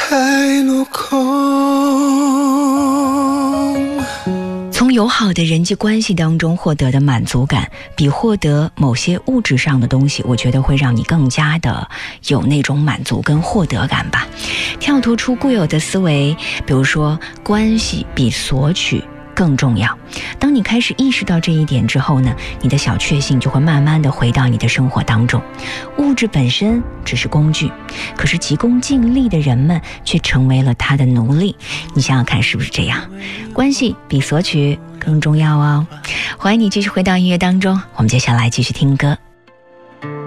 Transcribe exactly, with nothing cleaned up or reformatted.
从友好的人际关系当中获得的满足感，比获得某些物质上的东西，我觉得会让你更加的有那种满足跟获得感吧。跳脱出固有的思维，比如说关系比索取更重要。当你开始意识到这一点之后呢，你的小确幸就会慢慢的回到你的生活当中。物质本身只是工具，可是急功近利的人们却成为了他的奴隶。你想想看是不是这样？关系比索取更重要哦。欢迎你继续回到音乐当中，我们接下来继续听歌。